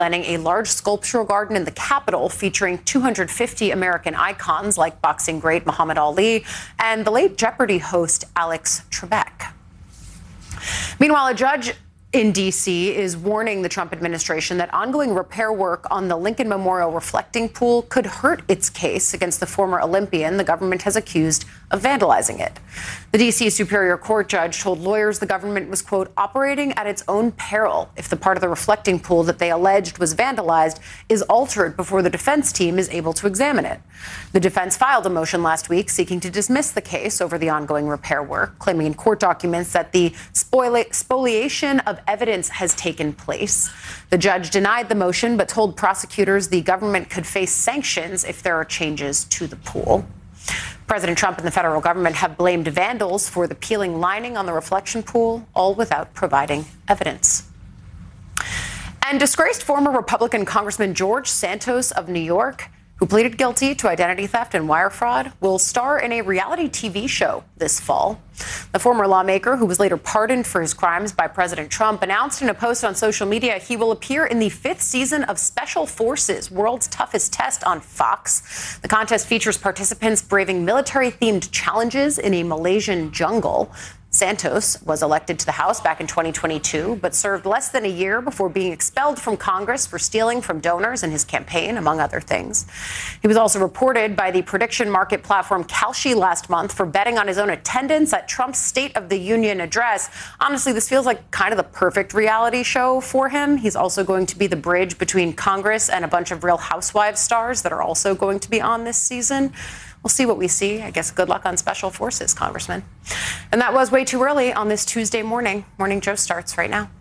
planning a large sculptural garden in the Capitol featuring 250 American icons like boxing great Muhammad Ali and the late Jeopardy host Alex Trebek. Meanwhile, a judge in D.C. is warning the Trump administration that ongoing repair work on the Lincoln Memorial reflecting pool could hurt its case against the former Olympian the government has accused of vandalizing it. The D.C. Superior Court judge told lawyers the government was, quote, operating at its own peril if the part of the reflecting pool that they alleged was vandalized is altered before the defense team is able to examine it. The defense filed a motion last week seeking to dismiss the case over the ongoing repair work, claiming in court documents that the spoliation of evidence has taken place. The judge denied the motion but told prosecutors the government could face sanctions if there are changes to the pool. President Trump and the federal government have blamed vandals for the peeling lining on the reflection pool, all without providing evidence. And disgraced former Republican Congressman George Santos of New York, who pleaded guilty to identity theft and wire fraud, will star in a reality TV show this fall. The former lawmaker, who was later pardoned for his crimes by President Trump, announced in a post on social media he will appear in the 5th season of Special Forces, World's Toughest Test on Fox. The contest features participants braving military-themed challenges in a Malaysian jungle. Santos was elected to the House back in 2022, but served less than a year before being expelled from Congress for stealing from donors in his campaign, among other things. He was also reported by the prediction market platform Kalshi last month for betting on his own attendance at Trump's State of the Union address. Honestly, this feels like kind of the perfect reality show for him. He's also going to be the bridge between Congress and a bunch of Real Housewives stars that are also going to be on this season. We'll see what we see. I guess good luck on Special Forces, Congressman. And that was way too early on this Tuesday morning. Morning Joe starts right now.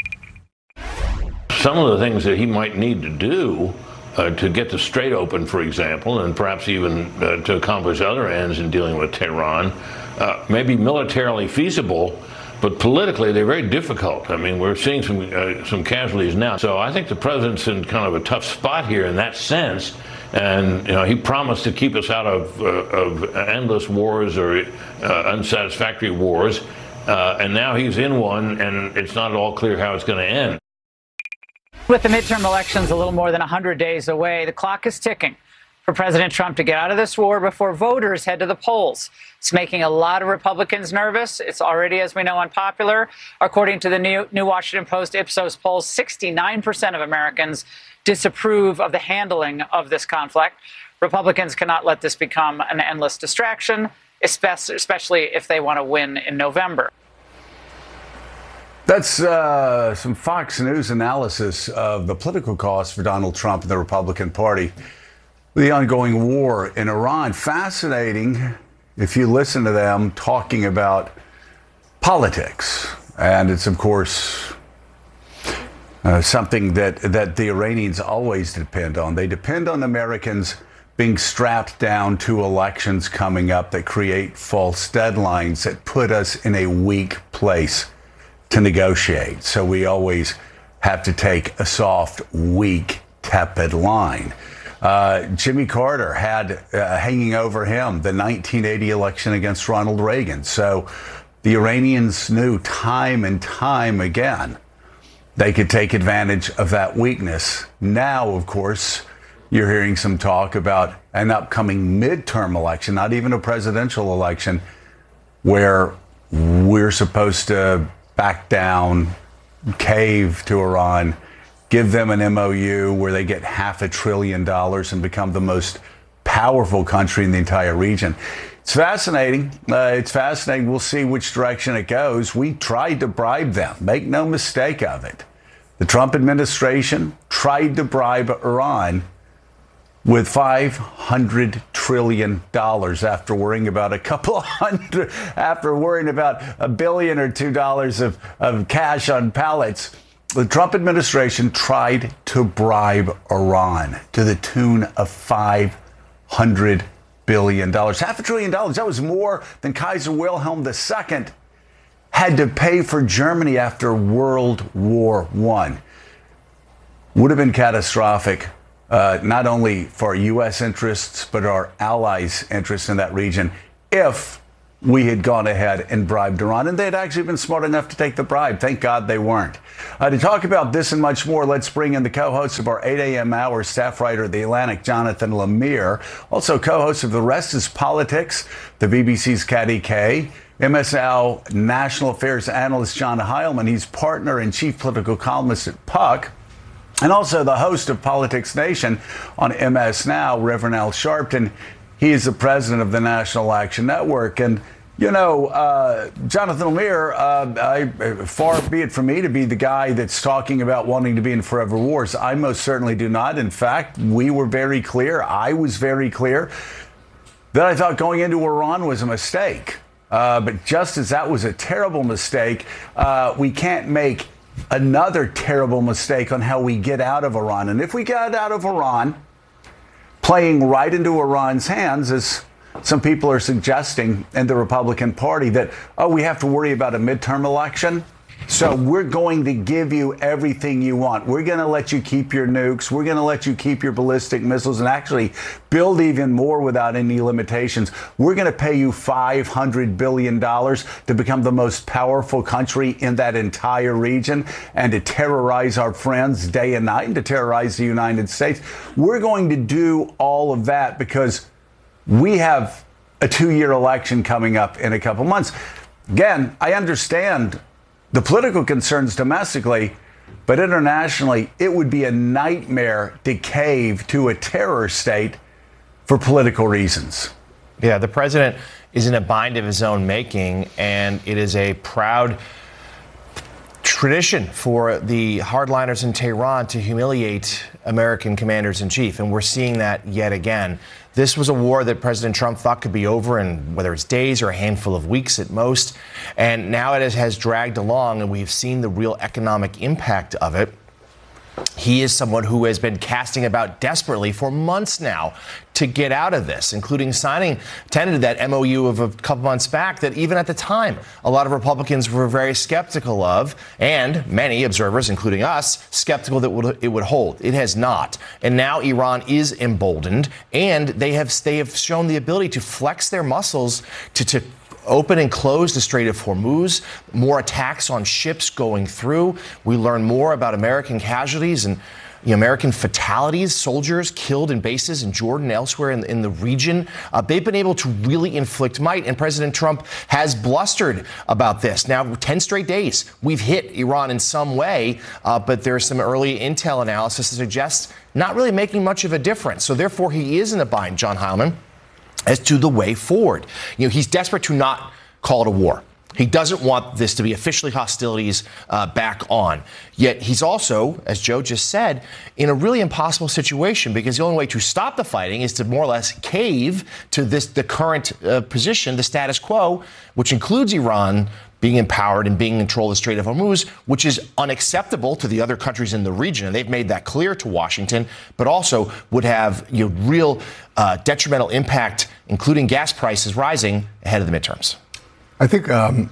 Some of the things that he might need to do to get the Strait open, for example, and perhaps even to accomplish other ends in dealing with Tehran, may be militarily feasible, but politically they're very difficult. I mean, we're seeing some casualties now. So I think the president's in kind of a tough spot here in that sense. And, you know, he promised to keep us out of endless wars or unsatisfactory wars. And now he's in one, and it's not at all clear how it's going to end. With the midterm elections a little more than 100 days away, the clock is ticking for President Trump to get out of this war before voters head to the polls. It's making a lot of Republicans nervous. It's already, as we know, unpopular. According to the New Washington Post Ipsos polls, 69% of Americans disapprove of the handling of this conflict. Republicans cannot let this become an endless distraction, especially if they want to win in November. That's some Fox News analysis of the political cost for Donald Trump and the Republican Party. The ongoing war in Iran. Fascinating if you listen to them talking about politics. And it's, of course, something that the Iranians always depend on. They depend on Americans being strapped down to elections coming up that create false deadlines that put us in a weak place to negotiate. So we always have to take a soft, weak, tepid line. Jimmy Carter had hanging over him the 1980 election against Ronald Reagan. So the Iranians knew time and time again they could take advantage of that weakness. Now, of course, you're hearing some talk about an upcoming midterm election, not even a presidential election, where we're supposed to back down, cave to Iran, give them an MOU where they get $500 billion and become the most powerful country in the entire region. It's fascinating. It's fascinating. We'll see which direction it goes. We tried to bribe them. Make no mistake of it. The Trump administration tried to bribe Iran with $500 trillion after worrying about after worrying about $1 billion or $2 billion of cash on pallets. The Trump administration tried to bribe Iran to the tune of $500 billion. $500 billion. That was more than Kaiser Wilhelm II had to pay for Germany after World War I. Would have been catastrophic, not only for U.S. interests, but our allies' interests in that region, if we had gone ahead and bribed Iran, and they had actually been smart enough to take the bribe. Thank God they weren't. To talk about this and much more, let's bring in the co-host of our 8 a.m. hour, staff writer at The Atlantic, Jonathan Lemire, also co-host of The Rest is Politics, the BBC's Caddy K, MS Now national affairs analyst John Heilemann. He's partner and chief political columnist at Puck, and also the host of Politics Nation on MS Now, Reverend Al Sharpton. He is the president of the National Action Network. And, you know, Jonathan Lemire, far be it from me to be the guy that's talking about wanting to be in forever wars. I most certainly do not. In fact, we were very clear. I was very clear that I thought going into Iran was a mistake. But just as that was a terrible mistake, we can't make another terrible mistake on how we get out of Iran. And if we get out of Iran, playing right into Iran's hands, as some people are suggesting in the Republican Party, that, oh, we have to worry about a midterm election. So we're going to give you everything you want. We're going to let you keep your nukes. We're going to let you keep your ballistic missiles and actually build even more without any limitations. We're going to pay you $500 billion to become the most powerful country in that entire region and to terrorize our friends day and night and to terrorize the United States. We're going to do all of that because we have a 2-year election coming up in a couple months. Again, I understand the political concerns domestically, but internationally, it would be a nightmare to cave to a terror state for political reasons. Yeah, the president is in a bind of his own making, and it is a proud tradition for the hardliners in Tehran to humiliate American commanders-in-chief, and we're seeing that yet again. This was a war that President Trump thought could be over in whether it's days or a handful of weeks at most. And now it has dragged along, and we've seen the real economic impact of it. He is someone who has been casting about desperately for months now to get out of this, including tended that MOU of a couple months back that even at the time, a lot of Republicans were very skeptical of, and many observers, including us, skeptical that it would hold. It has not. And now Iran is emboldened, and they have shown the ability to flex their muscles to open and close the Strait of Hormuz, more attacks on ships going through. We learn more about American casualties and American fatalities, soldiers killed in bases in Jordan and elsewhere in the region. They've been able to really inflict might, and President Trump has blustered about this. Now, 10 straight days, we've hit Iran in some way, but there's some early intel analysis that suggests not really making much of a difference. So therefore, he is in a bind, John Heilemann, as to the way forward. He's desperate to not call it a war. He doesn't want this to be officially hostilities back on. Yet he's also, as Joe just said, in a really impossible situation because the only way to stop the fighting is to more or less cave to the current position, the status quo, which includes Iran being empowered and being in control of the Strait of Hormuz, which is unacceptable to the other countries in the region. And they've made that clear to Washington, but also would have real detrimental impact, including gas prices rising ahead of the midterms. I think I'm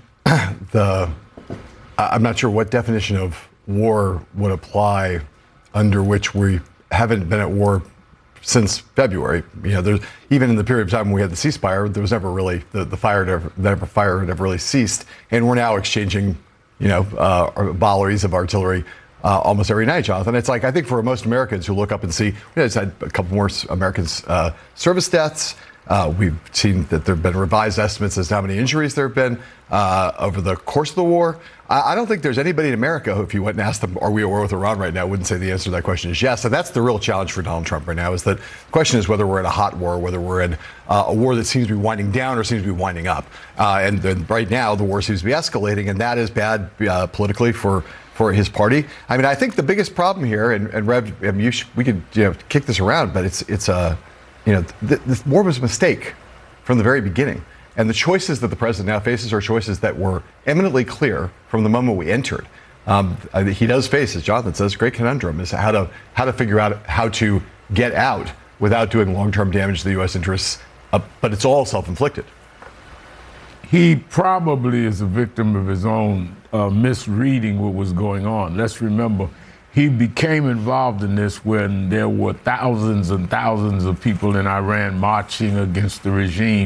not sure what definition of war would apply under which we haven't been at war since February. There's even in the period of time when we had the ceasefire, there was never really the fire had never really ceased, and we're now exchanging, volleys of artillery almost every night, Jonathan. It's like I think for most Americans who look up and see, it's had a couple more Americans service deaths. We've seen that there have been revised estimates as to how many injuries there have been over the course of the war. I don't think there's anybody in America who, if you went and asked them, are we at war with Iran right now, wouldn't say the answer to that question is yes. And that's the real challenge for Donald Trump right now, is that the question is whether we're in a hot war, whether we're in a war that seems to be winding down or seems to be winding up. And then right now, the war seems to be escalating, and that is bad politically for his party. I mean, I think the biggest problem here, and Rev, we could kick this around, but it's this war was a mistake from the very beginning. And the choices that the president now faces are choices that were eminently clear from the moment we entered. He does face, as Jonathan says, a great conundrum is how to figure out how to get out without doing long-term damage to the U.S. interests. But it's all self-inflicted. He probably is a victim of his own misreading what was going on. Let's remember, he became involved in this when there were thousands and thousands of people in Iran marching against the regime.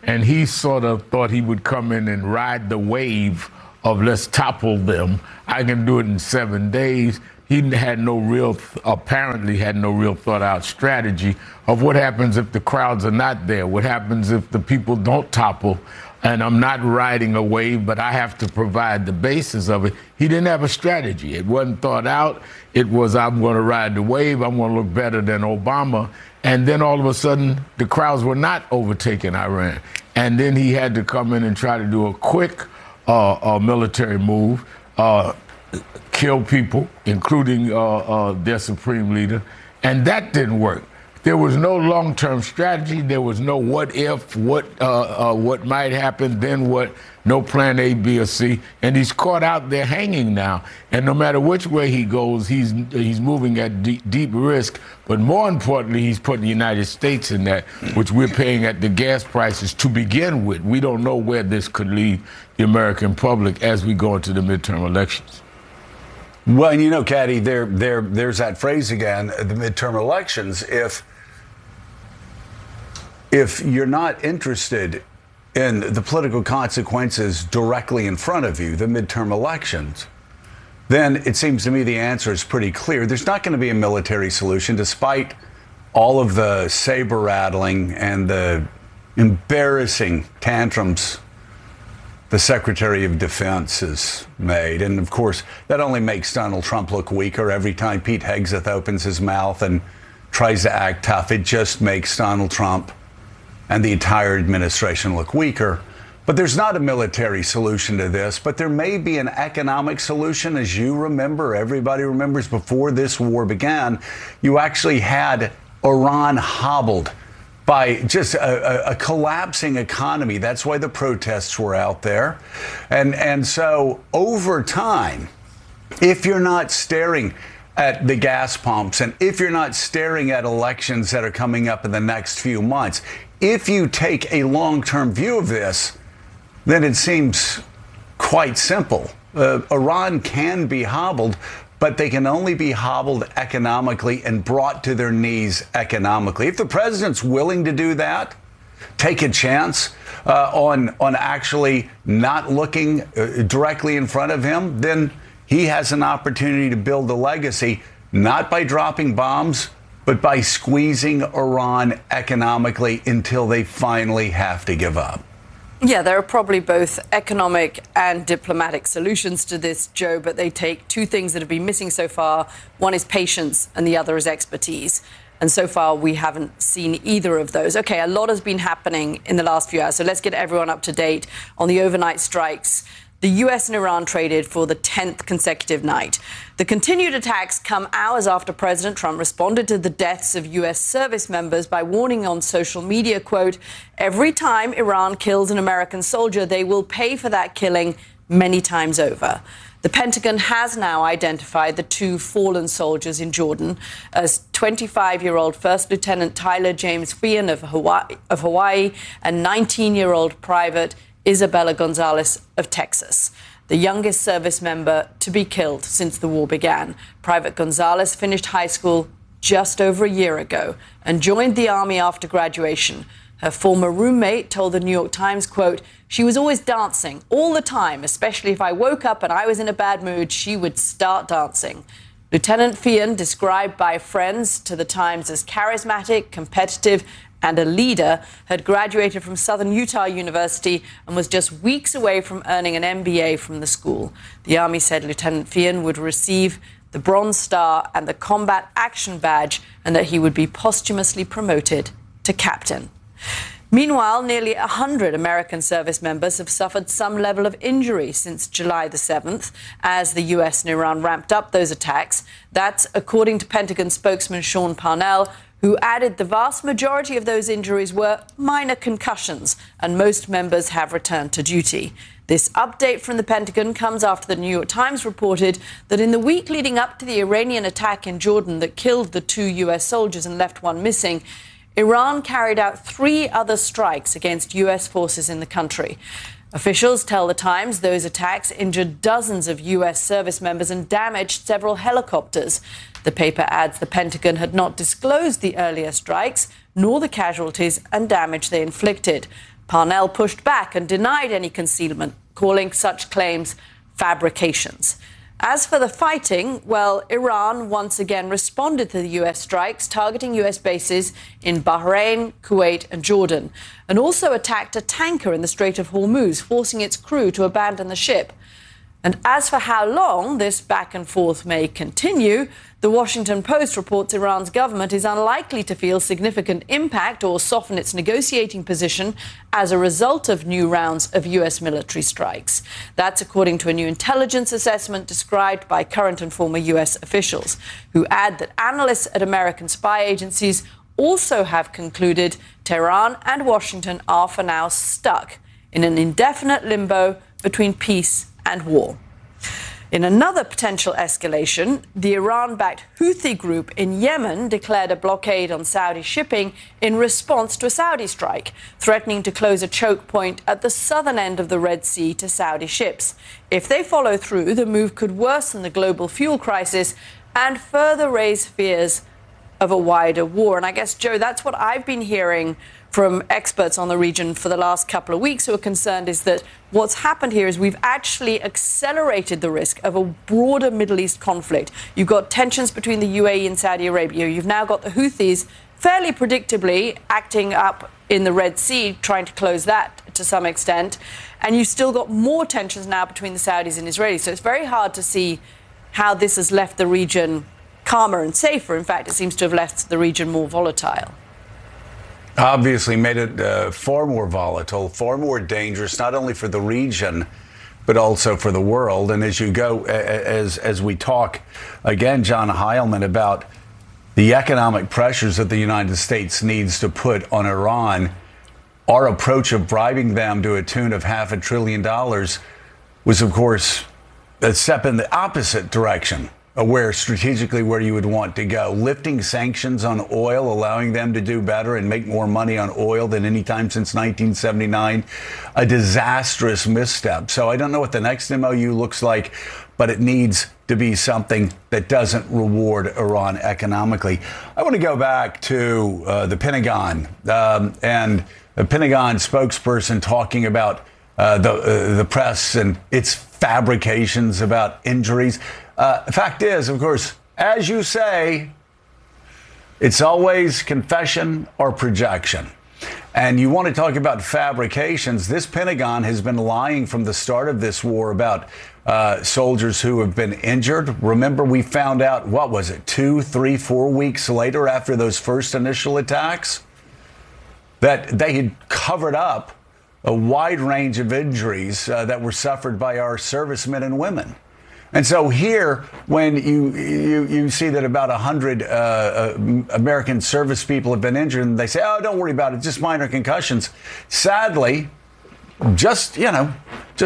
and he sort of thought he would come in and ride the wave of let's topple them. I can do it in 7 days. He apparently had no real thought out strategy of what happens if the crowds are not there, what happens if the people don't topple, and I'm not riding a wave, but I have to provide the basis of it. He didn't have a strategy. It wasn't thought out. It was, I'm going to ride the wave. I'm going to look better than Obama. And then all of a sudden, the crowds were not overtaking Iran. And then he had to come in and try to do a quick military move, kill people, including their supreme leader. And that didn't work. There was no long-term strategy. There was no what if, what might happen, then what, no plan A, B, or C. And he's caught out there hanging now. And no matter which way he goes, he's moving at deep risk. But more importantly, he's putting the United States in that, which we're paying at the gas prices to begin with. We don't know where this could lead the American public as we go into the midterm elections. Well, and you know, Caddy, there's that phrase again, the midterm elections. If you're not interested in the political consequences directly in front of you, the midterm elections, then it seems to me the answer is pretty clear. There's not going to be a military solution, despite all of the saber rattling and the embarrassing tantrums the Secretary of Defense has made. And of course, that only makes Donald Trump look weaker. Every time Pete Hegseth opens his mouth and tries to act tough, it just makes Donald Trump and the entire administration look weaker. But there's not a military solution to this, but there may be an economic solution. As you remember, everybody remembers, before this war began, you actually had Iran hobbled by just a collapsing economy. That's why the protests were out there. And so over time, if you're not staring at the gas pumps, and if you're not staring at elections that are coming up in the next few months, if you take a long-term view of this, then it seems quite simple. Iran can be hobbled, but they can only be hobbled economically and brought to their knees economically. If the president's willing to do that, take a chance on actually not looking directly in front of him, then he has an opportunity to build a legacy, not by dropping bombs, but by squeezing Iran economically until they finally have to give up. Yeah, there are probably both economic and diplomatic solutions to this, Joe, but they take two things that have been missing so far. One is patience and the other is expertise. And so far, we haven't seen either of those. OK, a lot has been happening in the last few hours. So let's get everyone up to date on the overnight strikes. The U.S. and Iran traded for the 10th consecutive night. The continued attacks come hours after President Trump responded to the deaths of U.S. service members by warning on social media, quote, every time Iran kills an American soldier, they will pay for that killing many times over. The Pentagon has now identified the two fallen soldiers in Jordan as 25-year-old First Lieutenant Tyler James Feehan of Hawaii and 19-year-old Private Isabella Gonzalez of Texas, the youngest service member to be killed since the war began. Private Gonzalez finished high school just over a year ago and joined the Army after graduation. Her former roommate told the New York Times, quote, she was always dancing all the time, especially if I woke up and I was in a bad mood, she would start dancing. Lieutenant Feehan, described by friends to the Times as charismatic, competitive, and a leader, had graduated from Southern Utah University and was just weeks away from earning an MBA from the school. The Army said Lieutenant Feehan would receive the Bronze Star and the Combat Action Badge and that he would be posthumously promoted to captain. Meanwhile, nearly 100 American service members have suffered some level of injury since July the 7th as the U.S. and Iran ramped up those attacks. That's according to Pentagon spokesman Sean Parnell, who added the vast majority of those injuries were minor concussions, and most members have returned to duty. This update from the Pentagon comes after the New York Times reported that in the week leading up to the Iranian attack in Jordan that killed the two U.S. soldiers and left one missing, Iran carried out 3 other strikes against U.S. forces in the country. Officials tell the Times those attacks injured dozens of U.S. service members and damaged several helicopters. The paper adds the Pentagon had not disclosed the earlier strikes, nor the casualties and damage they inflicted. Parnell pushed back and denied any concealment, calling such claims fabrications. As for the fighting, well, Iran once again responded to the U.S. strikes, targeting U.S. bases in Bahrain, Kuwait and Jordan, and also attacked a tanker in the Strait of Hormuz, forcing its crew to abandon the ship. And as for how long this back and forth may continue, the Washington Post reports Iran's government is unlikely to feel significant impact or soften its negotiating position as a result of new rounds of U.S. military strikes. That's according to a new intelligence assessment described by current and former U.S. officials, who add that analysts at American spy agencies also have concluded Tehran and Washington are for now stuck in an indefinite limbo between peace and war. In another potential escalation, the Iran-backed Houthi group in Yemen declared a blockade on Saudi shipping in response to a Saudi strike, threatening to close a choke point at the southern end of the Red Sea to Saudi ships. If they follow through, the move could worsen the global fuel crisis and further raise fears of a wider war. And I guess, Joe, that's what I've been hearing from experts on the region for the last couple of weeks who are concerned is that what's happened here is we've actually accelerated the risk of a broader Middle East conflict. You've got tensions between the UAE and Saudi Arabia. You've now got the Houthis fairly predictably acting up in the Red Sea, trying to close that to some extent. And you've still got more tensions now between the Saudis and Israelis. So it's very hard to see how this has left the region calmer and safer. In fact, it seems to have left the region more volatile. Obviously made it far more volatile, far more dangerous, not only for the region, but also for the world. And as you go, as we talk, again, John Heilemann, about the economic pressures that the United States needs to put on Iran, our approach of bribing them to a tune of $500 billion was, of course, a step in the opposite direction. Strategically where you would want to go. Lifting sanctions on oil, allowing them to do better and make more money on oil than any time since 1979. A disastrous misstep. So I don't know what the next MOU looks like, but it needs to be something that doesn't reward Iran economically. I want to go back to the Pentagon and a Pentagon spokesperson talking about the press and its fabrications about injuries. Fact is, of course, as you say, it's always confession or projection. And you want to talk about fabrications. This Pentagon has been lying from the start of this war about soldiers who have been injured. Remember, we found out, 2, 3, 4 weeks later after those first initial attacks, that they had covered up a wide range of injuries that were suffered by our servicemen and women. And so here, when you see that about 100 American service people have been injured, and they say, oh, don't worry about it, just minor concussions. Sadly, just like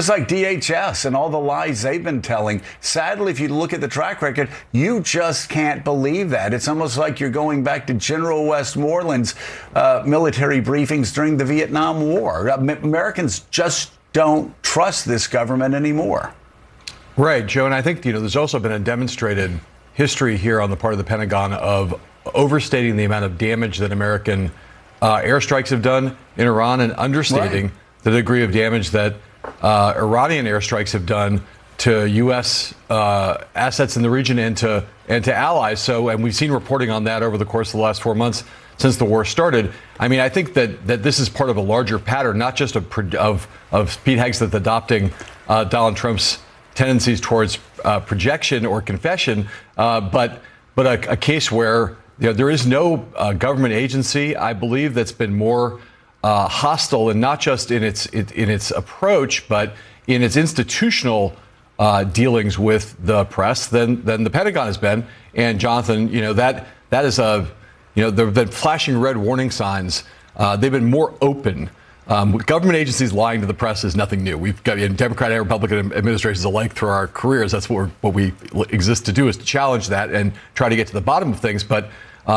DHS and all the lies they've been telling, sadly, if you look at the track record, you just can't believe that. It's almost like you're going back to General Westmoreland's military briefings during the Vietnam War. Americans just don't trust this government anymore. Right, Joe, and I think, there's also been a demonstrated history here on the part of the Pentagon of overstating the amount of damage that American airstrikes have done in Iran and understating the degree of damage that Iranian airstrikes have done to U.S. Assets in the region and to allies. And we've seen reporting on that over the course of the last 4 months since the war started. I mean, I think that this is part of a larger pattern, not just of Pete Hegseth adopting Donald Trump's tendencies towards projection or confession, but a case where there is no government agency, I believe, that's been more hostile, and not just in its approach, but in its institutional dealings with the press than the Pentagon has been. And Jonathan, that is there have been flashing red warning signs. They've been more open. Government agencies lying to the press is nothing new. We've got Democratic and Republican administrations alike through our careers. That's what we exist to do, is to challenge that and try to get to the bottom of things. But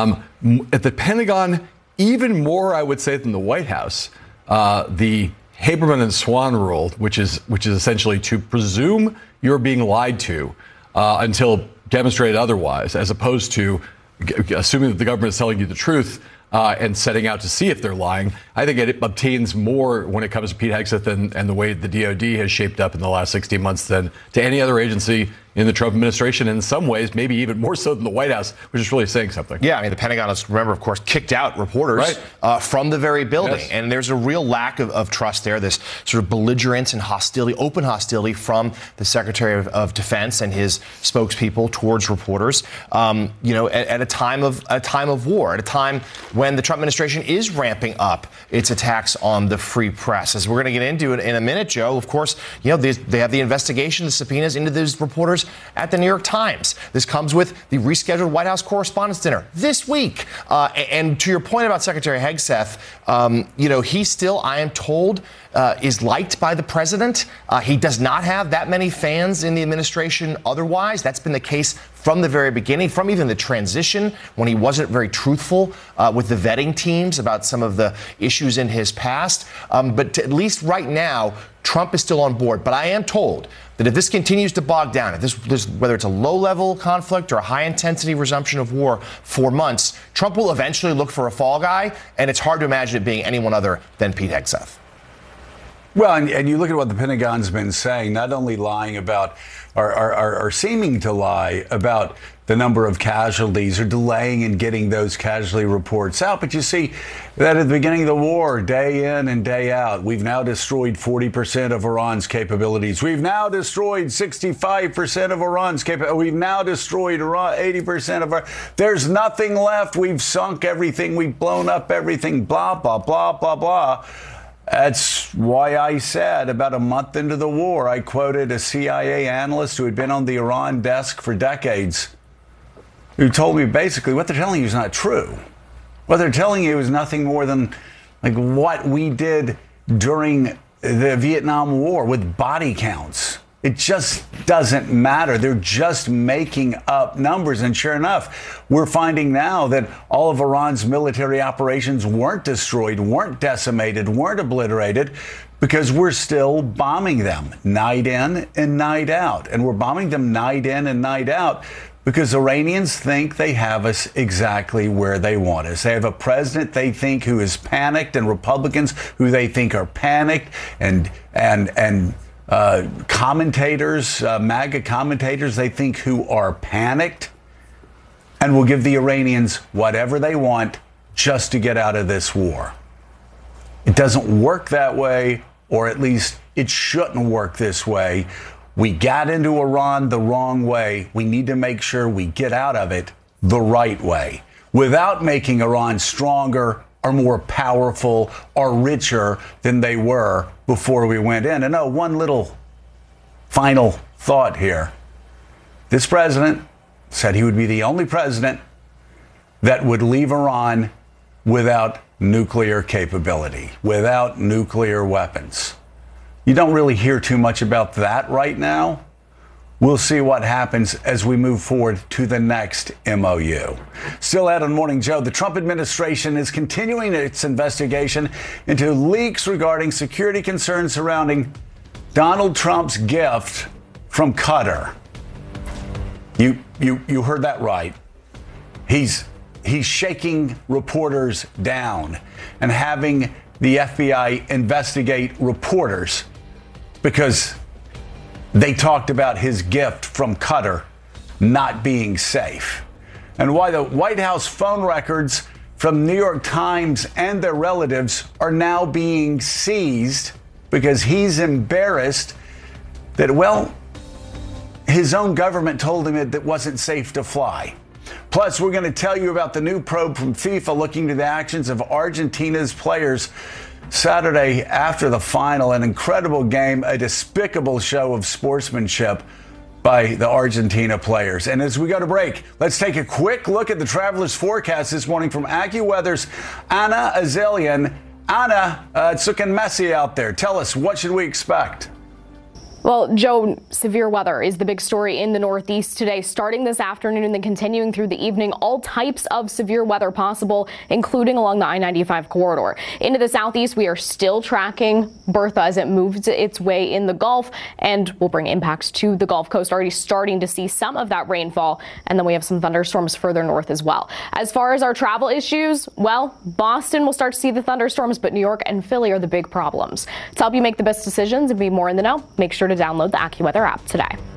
at the Pentagon, even more, I would say, than the White House, the Haberman and Swan rule, which is essentially to presume you're being lied to until demonstrated otherwise, as opposed to assuming that the government is telling you the truth and setting out to see if they're lying. I think it obtains more when it comes to Pete Hegseth and the way the DOD has shaped up in the last 16 months than to any other agency in the Trump administration. In some ways, maybe even more so than the White House, which is really saying something. Yeah, I mean, the Pentagon has, remember, of course, kicked out reporters from the very building. Yes. And there's a real lack of trust there, this sort of belligerence and hostility, open hostility from the Secretary of Defense and his spokespeople towards reporters, at a time of war, at a time when the Trump administration is ramping up its attacks on the free press. As we're going to get into it in a minute, Joe, of course, they have the investigation, the subpoenas into those reporters at the New York Times. This comes with the rescheduled White House Correspondents' Dinner this week. And to your point about Secretary Hegseth, he still, I am told, is liked by the president. He does not have that many fans in the administration otherwise. That's been the case from the very beginning, from even the transition when he wasn't very truthful with the vetting teams about some of the issues in his past. But at least right now, Trump is still on board. But I am told that if this continues to bog down, if this whether it's a low-level conflict or a high-intensity resumption of war for months, Trump will eventually look for a fall guy, and it's hard to imagine it being anyone other than Pete Hegseth. Well, and you look at what the Pentagon's been saying, not only lying about or seeming to lie about the number of casualties or delaying in getting those casualty reports out. But you see that at the beginning of the war, day in and day out, we've now destroyed 40% of Iran's capabilities. We've now destroyed 65% of Iran's capabilities. We've now destroyed Iran 80% of our. There's nothing left. We've sunk everything. We've blown up everything. Blah, blah, blah, blah, blah. That's why I said about a month into the war, I quoted a CIA analyst who had been on the Iran desk for decades, who told me basically what they're telling you is not true. What they're telling you is nothing more than like what we did during the Vietnam War with body counts. It just doesn't matter. They're just making up numbers. And sure enough, we're finding now that all of Iran's military operations weren't destroyed, weren't decimated, weren't obliterated, because we're still bombing them night in and night out. And we're bombing them night in and night out because Iranians think they have us exactly where they want us. They have a president they think who is panicked, and Republicans who they think are panicked, and commentators, MAGA commentators, they think who are panicked, and will give the Iranians whatever they want just to get out of this war. It doesn't work that way, or at least it shouldn't work this way. We got into Iran the wrong way. We need to make sure we get out of it the right way, without making Iran stronger or more powerful or richer than they were before we went in. And one little final thought here. This president said he would be the only president that would leave Iran without nuclear capability, without nuclear weapons. You don't really hear too much about that right now. We'll see what happens as we move forward to the next MOU. Still out on Morning Joe, the Trump administration is continuing its investigation into leaks regarding security concerns surrounding Donald Trump's gift from Qatar. You heard that right. He's shaking reporters down and having the FBI investigate reporters because they talked about his gift from Qatar not being safe, and why the White House phone records from New York Times and their relatives are now being seized because he's embarrassed that, his own government told him it wasn't safe to fly. Plus, we're going to tell you about the new probe from FIFA looking to the actions of Argentina's players Saturday after the final. An incredible game, a despicable show of sportsmanship by the Argentina players. And as we go to break, let's take a quick look at the traveler's forecast this morning from AccuWeather's Anna Azelian. Anna, it's looking messy out there. Tell us, what should we expect? Well, Joe, severe weather is the big story in the Northeast today, starting this afternoon and then continuing through the evening. All types of severe weather possible, including along the I-95 corridor. Into the Southeast, we are still tracking Bertha as it moves its way in the Gulf and will bring impacts to the Gulf Coast. Already starting to see some of that rainfall, and then we have some thunderstorms further north as well. As far as our travel issues, well, Boston will start to see the thunderstorms, but New York and Philly are the big problems. To help you make the best decisions and be more in the know, make sure to download the AccuWeather app today.